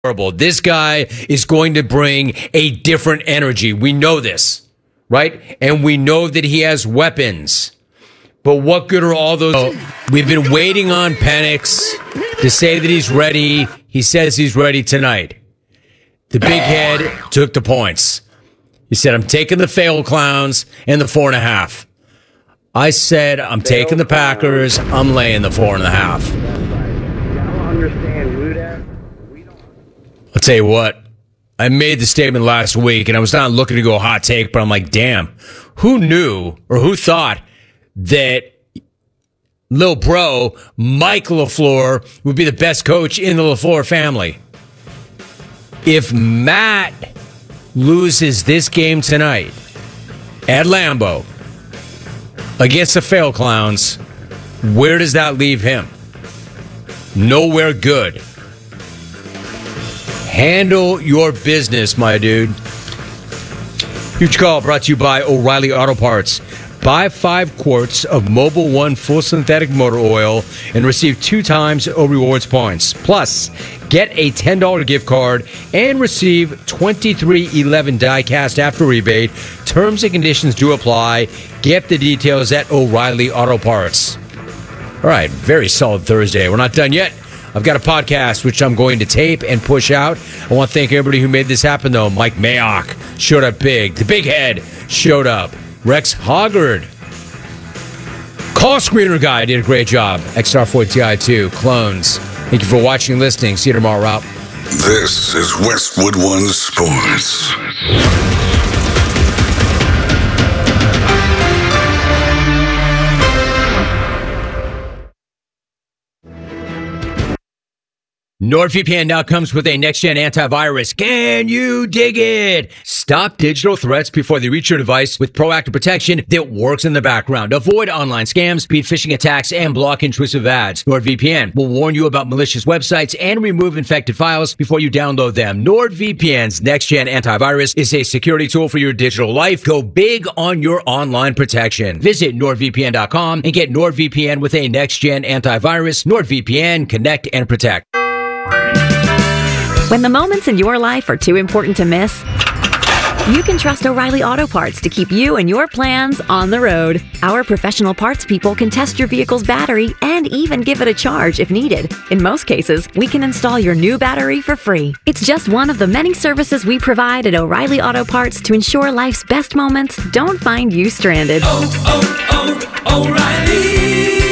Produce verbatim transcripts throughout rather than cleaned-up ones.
horrible. This guy is going to bring a different energy. We know this, right? And we know that he has weapons. But what good are all those? Oh, we've been waiting on Penix to say that he's ready. He says he's ready tonight. The big head took the points. He said, I'm taking the fail clowns and the four and a half. I said, I'm taking the Packers. I'm laying the four and a half. I'll tell you what, I made the statement last week, and I was not looking to go hot take, but I'm like, damn, who knew or who thought that Lil Bro, Mike LaFleur, would be the best coach in the LaFleur family? If Matt loses this game tonight at Lambeau against the Fail Clowns, where does that leave him? Nowhere good. Handle your business, my dude. Huge call brought to you by O'Reilly Auto Parts. Buy five quarts of Mobil One full synthetic motor oil and receive two times O Rewards points. Plus, get a ten dollars gift card and receive twenty-three eleven die-cast after rebate. Terms and conditions do apply. Get the details at O'Reilly Auto Parts. All right, very solid Thursday. We're not done yet. I've got a podcast which I'm going to tape and push out. I want to thank everybody who made this happen, though. Mike Mayock showed up big. The big head showed up. Rex Hoggard. Call Screener Guy did a great job. X R four T I two. Clones. Thank you for watching and listening. See you tomorrow, Rob. This is Westwood One Sports. NordVPN now comes with a next-gen antivirus. Can you dig it? Stop digital threats before they reach your device with proactive protection that works in the background. Avoid online scams, beat phishing attacks, and block intrusive ads. NordVPN will warn you about malicious websites and remove infected files before you download them. NordVPN's next-gen antivirus is a security tool for your digital life. Go big on your online protection. Visit nord V P N dot com and get NordVPN with a next-gen antivirus. NordVPN, connect and protect. When the moments in your life are too important to miss, you can trust O'Reilly Auto Parts to keep you and your plans on the road. Our professional parts people can test your vehicle's battery and even give it a charge if needed. In most cases, we can install your new battery for free. It's just one of the many services we provide at O'Reilly Auto Parts to ensure life's best moments don't find you stranded. Oh, oh, O'Reilly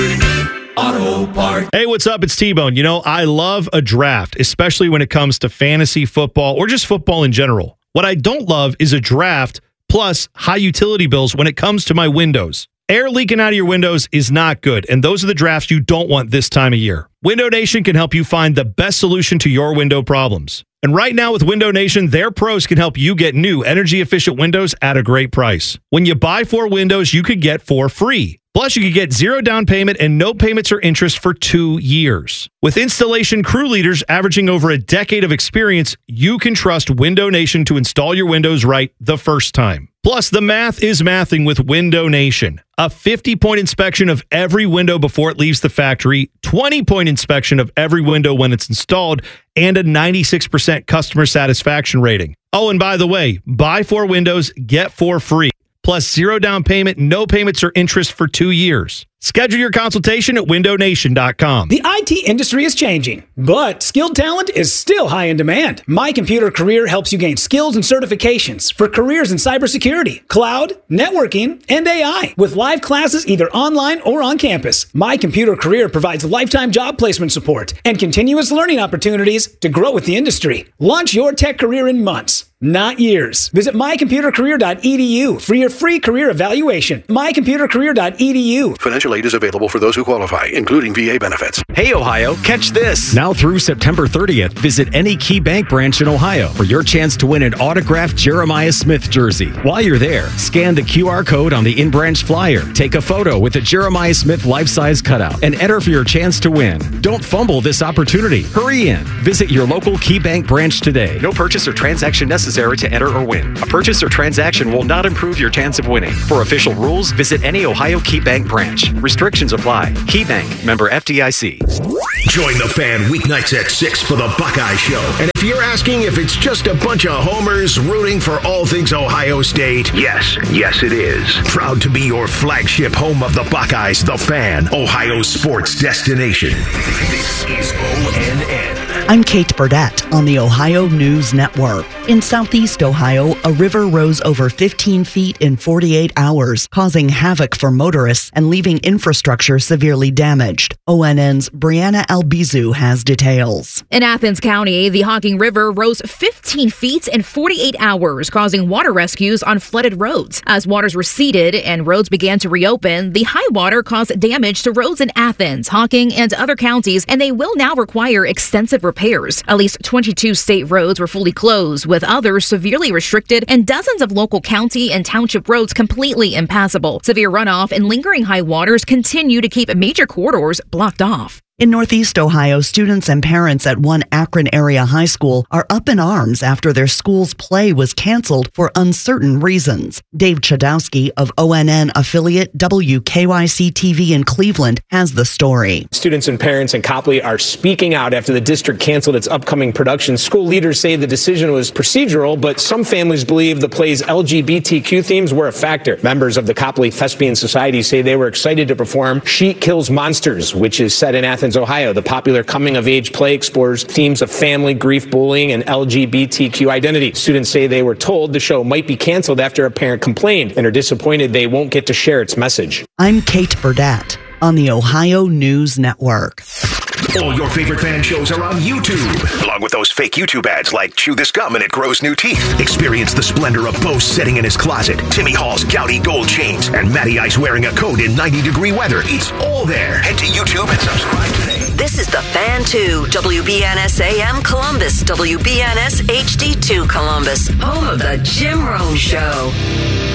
Auto Parts. Hey, what's up? It's T-Bone. You know, I love a draft, especially when it comes to fantasy football or just football in general. What I don't love is a draft plus high utility bills when it comes to my windows. Air leaking out of your windows is not good, and those are the drafts you don't want this time of year. Window Nation can help you find the best solution to your window problems. And right now with Window Nation, their pros can help you get new energy-efficient windows at a great price. When you buy four windows, you could get four free. Plus, you could get zero down payment and no payments or interest for two years. With installation crew leaders averaging over a decade of experience, you can trust Window Nation to install your windows right the first time. Plus, the math is mathing with Window Nation. A fifty-point inspection of every window before it leaves the factory, twenty-point inspection of every window when it's installed, and a ninety-six percent customer satisfaction rating. Oh, and by the way, buy four windows, get four free. Plus zero down payment, no payments or interest for two years. Schedule your consultation at window nation dot com. The I T industry is changing, but skilled talent is still high in demand. My Computer Career helps you gain skills and certifications for careers in cybersecurity, cloud, networking, and A I. With live classes either online or on campus, My Computer Career provides lifetime job placement support and continuous learning opportunities to grow with the industry. Launch your tech career in months, not years. Visit my computer career dot e d u for your free career evaluation. my computer career dot e d u. Financial aid is available for those who qualify, including V A benefits. Hey, Ohio, catch this. Now through September thirtieth, visit any Key Bank branch in Ohio for your chance to win an autographed Jeremiah Smith jersey. While you're there, scan the Q R code on the in-branch flyer, take a photo with a Jeremiah Smith life-size cutout, and enter for your chance to win. Don't fumble this opportunity. Hurry in. Visit your local Key Bank branch today. No purchase or transaction necessary. necessary to enter or win. A purchase or transaction will not improve your chance of winning. For official rules, visit any Ohio Key Bank branch. Restrictions apply. Key Bank, member F D I C. Join the fan weeknights at six for the Buckeye Show. And if you're asking if it's just a bunch of homers rooting for all things Ohio State, yes, yes it is. Proud to be your flagship home of the Buckeyes, the Fan, Ohio sports destination. This is O N N. I'm Kate Burdett on the Ohio News Network. In southeast Ohio, a river rose over fifteen feet in forty-eight hours, causing havoc for motorists and leaving infrastructure severely damaged. O N N's Brianna Albizu has details. In Athens County, the Hocking River rose fifteen feet in forty-eight hours, causing water rescues on flooded roads. As waters receded and roads began to reopen, the high water caused damage to roads in Athens, Hocking, and other counties, and they will now require extensive repairs. At least twenty-two state roads were fully closed, with others severely restricted, and dozens of local county and township roads completely impassable. Severe runoff and lingering high waters continue to keep major corridors blocked off. In Northeast Ohio, students and parents at one Akron area high school are up in arms after their school's play was canceled for uncertain reasons. Dave Chodowski of O N N affiliate W K Y C T V in Cleveland has the story. Students and parents in Copley are speaking out after the district canceled its upcoming production. School leaders say the decision was procedural, but some families believe the play's L G B T Q themes were a factor. Members of the Copley Thespian Society say they were excited to perform She Kills Monsters, which is set in Athens, Ohio. The popular coming-of-age play explores themes of family, grief, bullying, and L G B T Q identity. Students say they were told the show might be canceled after a parent complained and are disappointed they won't get to share its message. I'm Kate Burdett on the Ohio News Network. All your favorite fan shows are on YouTube, along with those fake YouTube ads like Chew This Gum and It Grows New Teeth. Experience the splendor of Bo sitting in his closet, Timmy Hall's gouty gold chains, and Matty Ice wearing a coat in ninety degree weather. It's all there. Head to YouTube and subscribe today. This is The Fan two, W B N S A M Columbus, W B N S H D two Columbus, home of the Jim Rome Show.